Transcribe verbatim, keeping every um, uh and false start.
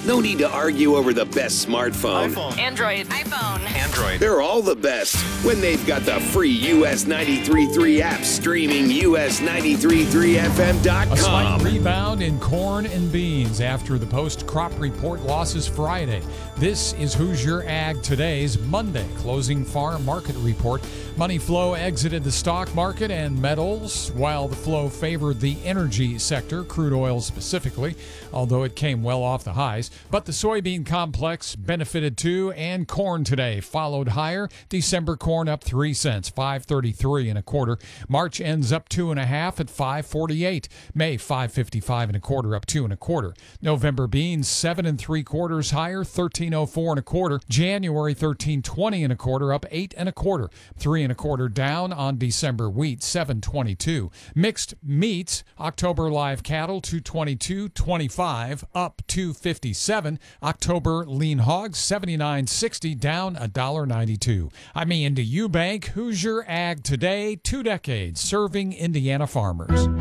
No need to argue over the best smartphone. iPhone. Android. iPhone. Android. They're all the best when they've got the free U S ninety-three point three app streaming U S ninety-three point three F M dot com. A slight rebound in corn and beans after the post-crop report losses Friday. This is Hoosier Ag Today's Monday closing farm market report. Money flow exited the stock market and metals, while the flow favored the energy sector, crude oil specifically, although it came well off the highs. But the soybean complex benefited too, and corn today followed higher. December corn up three cents, five thirty-three and a quarter. March ends up two and a half at five forty-eight. May five fifty-five and a quarter, up two and a quarter. November beans seven and three quarters higher, thirteen oh four and a quarter. January thirteen twenty and a quarter, up eight and a quarter. Three and a quarter down on December wheat, seven twenty-two. Mixed meats, October live cattle two twenty-two twenty-five, up two fifty-seven. October lean hogs seventy-nine sixty, down one ninety-two. I'm Ian to Eubank, Hoosier Ag Today, two decades serving Indiana farmers.